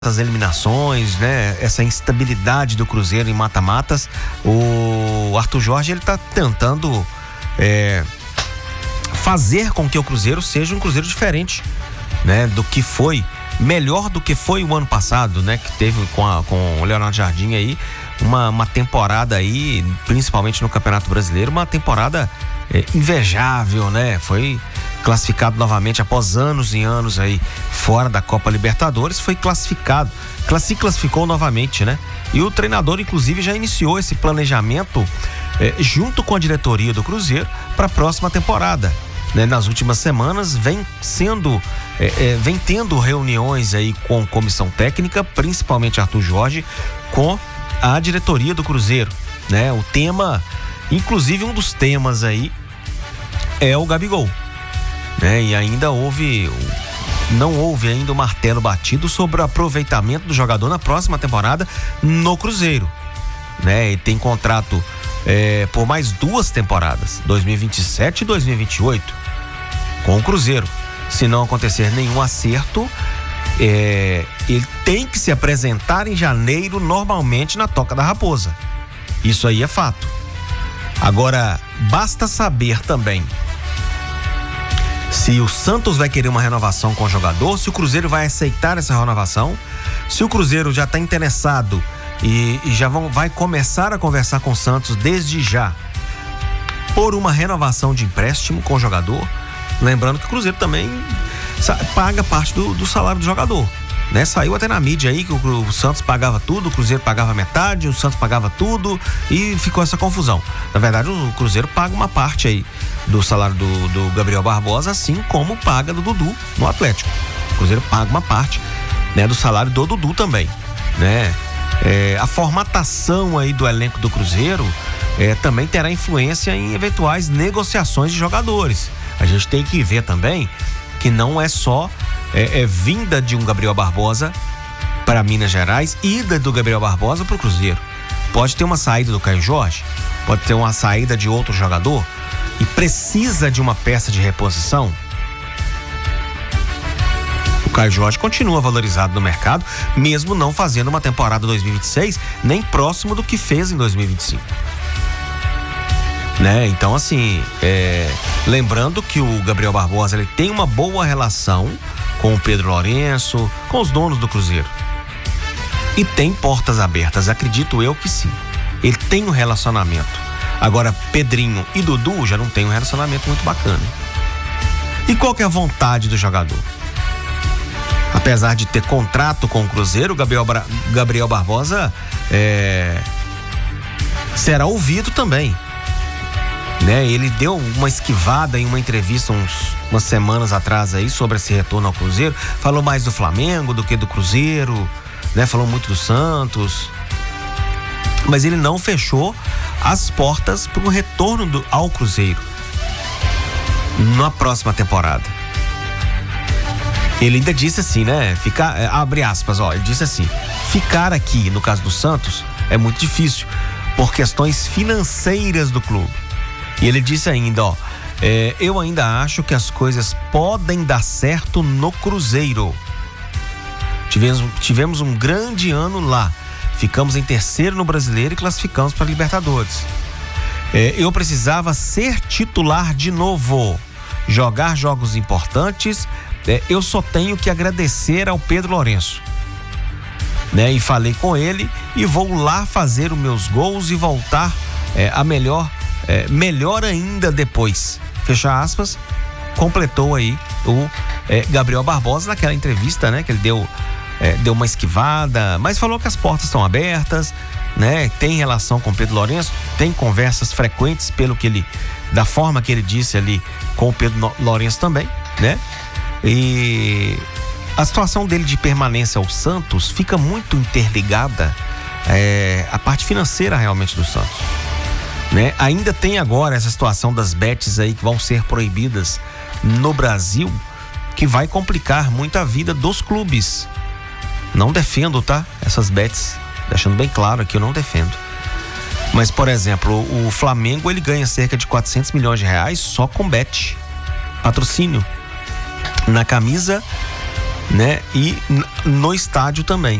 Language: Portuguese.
essas eliminações, né? Essa instabilidade do Cruzeiro em mata-matas, o Arthur Jorge, ele tá tentando fazer com que o Cruzeiro seja um Cruzeiro diferente, né? Do que foi, melhor do que foi o ano passado, né? Que teve com o Leonardo Jardim aí, uma temporada aí, principalmente no Campeonato Brasileiro, uma temporada invejável, né? Foi classificado novamente após anos e anos aí fora da Copa Libertadores, foi se classificou novamente, né? E o treinador, inclusive, já iniciou esse planejamento junto com a diretoria do Cruzeiro para a próxima temporada, né? Nas últimas semanas vem tendo reuniões aí com comissão técnica, principalmente Arthur Jorge, com a diretoria do Cruzeiro, né? O tema, inclusive um dos temas aí é o Gabigol, né? E ainda não houve ainda o martelo batido sobre o aproveitamento do jogador na próxima temporada no Cruzeiro, né? Ele tem contrato por mais 2 temporadas, 2027 e 2028, com o Cruzeiro. Se não acontecer nenhum acerto, ele tem que se apresentar em janeiro normalmente na Toca da Raposa. Isso aí é fato. Agora, basta saber também se o Santos vai querer uma renovação com o jogador, se o Cruzeiro vai aceitar essa renovação, se o Cruzeiro já está interessado e já vai começar a conversar com o Santos desde já por uma renovação de empréstimo com o jogador. Lembrando que o Cruzeiro também paga parte do salário do jogador, né? Saiu até na mídia aí que o Santos pagava tudo, o Cruzeiro pagava metade, o Santos pagava tudo e ficou essa confusão. Na verdade, o Cruzeiro paga uma parte aí do salário do Gabriel Barbosa, assim como paga do Dudu no Atlético. O Cruzeiro paga uma parte, né, do salário do Dudu também, né? A formatação aí do elenco do Cruzeiro também terá influência em eventuais negociações de jogadores. A gente tem que ver também que não é só vinda de um Gabriel Barbosa para Minas Gerais, ida do Gabriel Barbosa para o Cruzeiro. Pode ter uma saída do Caio Jorge, pode ter uma saída de outro jogador e precisa de uma peça de reposição. O Caio Jorge continua valorizado no mercado, mesmo não fazendo uma temporada 2026 nem próximo do que fez em 2025. Né? Então, assim, lembrando que o Gabriel Barbosa, ele tem uma boa relação com o Pedro Lourenço, com os donos do Cruzeiro. E tem portas abertas, acredito eu que sim. Ele tem um relacionamento. Agora, Pedrinho e Dudu já não tem um relacionamento muito bacana. E qual que é a vontade do jogador? Apesar de ter contrato com o Cruzeiro, o Gabriel Barbosa será ouvido também, né? Ele deu uma esquivada em uma entrevista umas semanas atrás aí sobre esse retorno ao Cruzeiro, falou mais do Flamengo do que do Cruzeiro, né? Falou muito do Santos, mas ele não fechou as portas para o retorno ao Cruzeiro na próxima temporada. Ele ainda disse assim, né? Abre aspas, ele disse assim: ficar aqui, no caso do Santos, é muito difícil por questões financeiras do clube. E ele disse ainda, eu ainda acho que as coisas podem dar certo no Cruzeiro. Tivemos um grande ano lá. Ficamos em terceiro no Brasileiro e classificamos para a Libertadores. Eu precisava ser titular de novo, jogar jogos importantes. Eu só tenho que agradecer ao Pedro Lourenço, né? E falei com ele e vou lá fazer os meus gols e voltar a melhor ainda depois. Fecha aspas. Completou aí o Gabriel Barbosa naquela entrevista, né? Que ele deu uma esquivada, mas falou que as portas estão abertas, né? Tem relação com o Pedro Lourenço, tem conversas frequentes da forma que ele disse ali com o Pedro Lourenço também, né? E a situação dele de permanência ao Santos fica muito interligada à parte financeira realmente do Santos, né? Ainda tem agora essa situação das bets aí que vão ser proibidas no Brasil, que vai complicar muito a vida dos clubes. Não defendo, tá? Essas bets, deixando bem claro aqui, eu não defendo. Mas, por exemplo, o Flamengo, ele ganha cerca de 400 milhões de reais só com bet, patrocínio na camisa né? E no estádio também.